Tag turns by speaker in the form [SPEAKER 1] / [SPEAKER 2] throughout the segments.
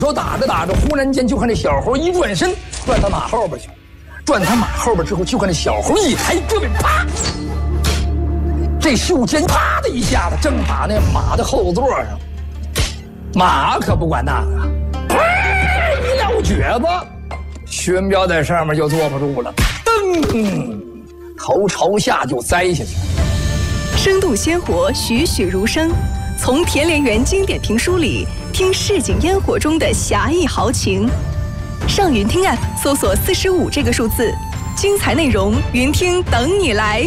[SPEAKER 1] 说打着打着，忽然间就看这小猴一转身，转他马后边去，转他马后边之后，就看这小猴一抬胳膊，啪，这袖尖啪的一下子正打那马的后座上，马可不管那个，一撂蹶子，薛彪在上面就坐不住了，噔，头朝下就栽下去。
[SPEAKER 2] 生动鲜活，栩栩如生。从田连元经典评书里听市井烟火中的侠义豪情。上云听 App 搜索45这个数字，精彩内容云听等你来。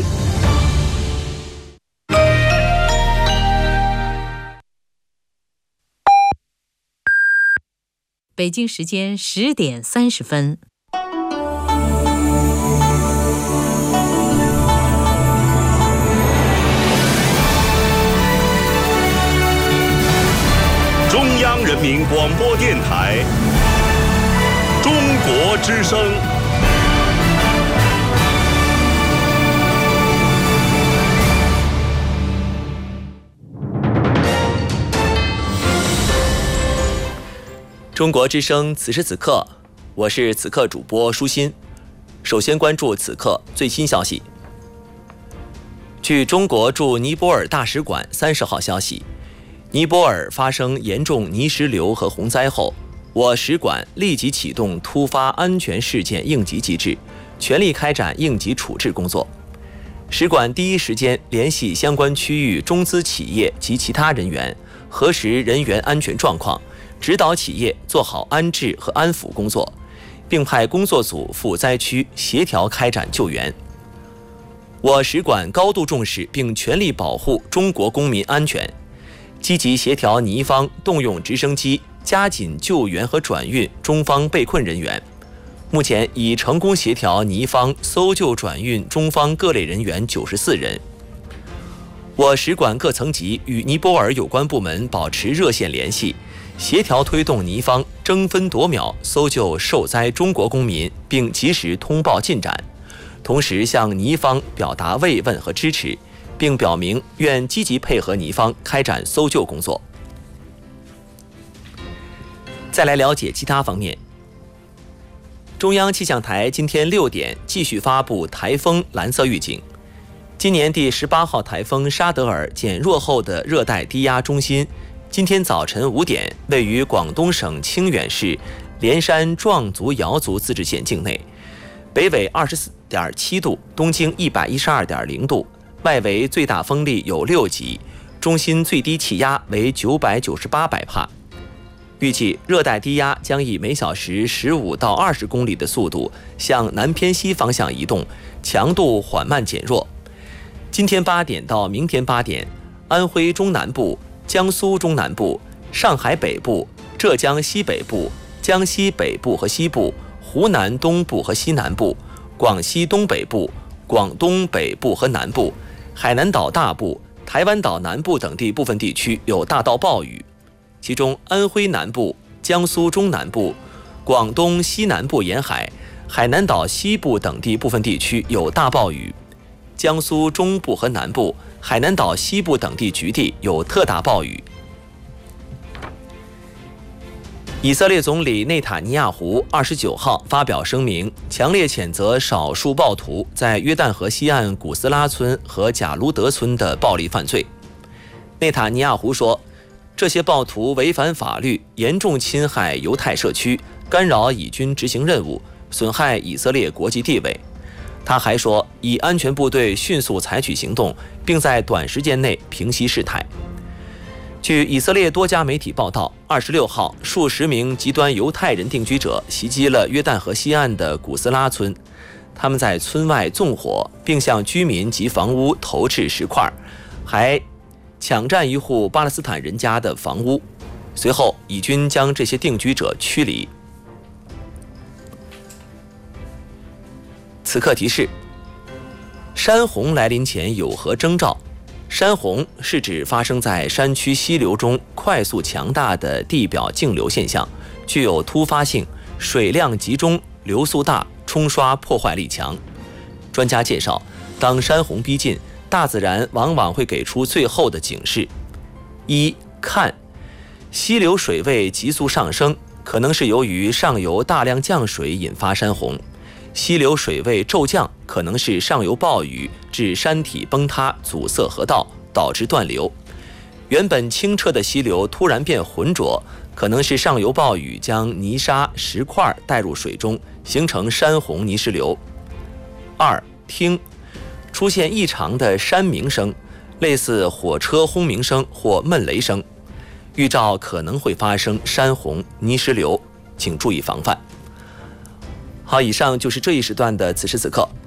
[SPEAKER 3] 北京时间10点30分。
[SPEAKER 4] 中央人民广播电台中国之声。
[SPEAKER 5] 中国之声，此时此刻，我是此刻主播舒心。首先关注此刻最新消息。据中国驻尼泊尔大使馆30号消息，尼泊尔发生严重泥石流和洪灾后，我使馆立即启动突发安全事件应急机制，全力开展应急处置工作。使馆第一时间联系相关区域中资企业及其他人员，核实人员安全状况，指导企业做好安置和安抚工作，并派工作组赴灾区协调开展救援。我使馆高度重视并全力保护中国公民安全，积极协调尼方动用直升机加紧救援和转运中方被困人员。目前已成功协调尼方搜救转运中方各类人员94人。我使馆各层级与尼泊尔有关部门保持热线联系，协调推动尼方争分夺秒搜救受灾中国公民，并及时通报进展，同时向尼方表达慰问和支持，并表明愿积极配合尼方开展搜救工作。再来了解其他方面。中央气象台今天6点继续发布台风蓝色预警。今年第18号台风沙德尔减弱后的热带低压中心，今天早晨5点位于广东省清远市连山壮族瑶族自治县境内，北纬24.7度，东经112.0度，外围最大风力有6级，中心最低气压为998百帕。预计热带低压将以每小时15到20公里的速度向南偏西方向移动，强度缓慢减弱。今天8点到明天8点，安徽中南部、江苏中南部、上海北部、浙江西北部、江西北部和西部、湖南东部和西南部、广西东北部、广东北部和南部、海南岛大部、台湾岛南部等地部分地区有大到暴雨，其中安徽南部、江苏中南部、广东西南部沿海、海南岛西部等地部分地区有大暴雨，江苏中部和南部、海南岛西部等地局地有特大暴雨。以色列总理内塔尼亚胡29号发表声明，强烈谴责少数暴徒在约旦河西岸古斯拉村和贾卢德村的暴力犯罪。内塔尼亚胡说，这些暴徒违反法律，严重侵害犹太社区，干扰以军执行任务，损害以色列国际地位。他还说，以安全部队迅速采取行动，并在短时间内平息事态。据以色列多家媒体报道，26号数十名极端犹太人定居者袭击了约旦河西岸的古斯拉村，他们在村外纵火，并向居民及房屋投掷石块，还抢占一户巴勒斯坦人家的房屋。随后以军将这些定居者驱离。此刻提示：山洪来临前有何征兆？山洪是指发生在山区溪流中快速强大的地表径流现象，具有突发性，水量集中，流速大，冲刷破坏力强。专家介绍，当山洪逼近，大自然往往会给出最后的警示：1、看，溪流水位急速上升， 可能是由于上游大量降水引发山洪，溪流水位骤降，可能是上游暴雨致山体崩塌阻塞河道，导致断流。原本清澈的溪流突然变浑浊，可能是上游暴雨将泥沙石块带入水中，形成山洪泥石流。2. 听，出现异常的山鸣声，类似火车轰鸣声或闷雷声，预兆可能会发生山洪泥石流，请注意防范。好，以上就是这一时段的此时此刻。